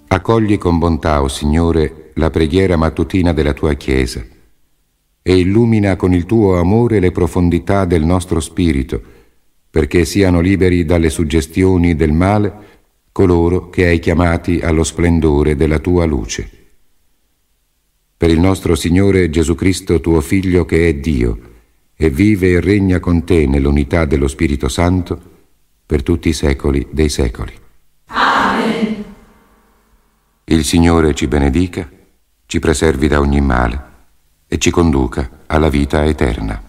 Accogli con bontà, o Signore, la preghiera mattutina della tua Chiesa e illumina con il tuo amore le profondità del nostro spirito, perché siano liberi dalle suggestioni del male coloro che hai chiamati allo splendore della tua luce. Per il nostro Signore Gesù Cristo, tuo Figlio, che è Dio, e vive e regna con te nell'unità dello Spirito Santo, per tutti i secoli dei secoli. Amen. Il Signore ci benedica, ci preservi da ogni male e ci conduca alla vita eterna.